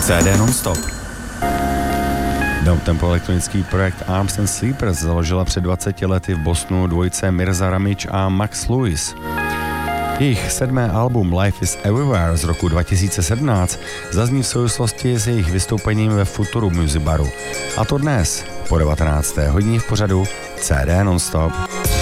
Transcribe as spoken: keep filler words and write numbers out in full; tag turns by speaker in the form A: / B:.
A: C D non-stop. Downtempo elektronický projekt Arms and Sleepers založila před dvaceti lety v Bostonu dvojice Mirza Ramič a Max Lewis. Jejich sedmé album Life is Everywhere z roku dva tisíce sedmnáct zazní v souvislosti s jejich vystoupením ve Futuru Music Baru. A to dnes po devatenácté hodině v pořadu C D non-stop.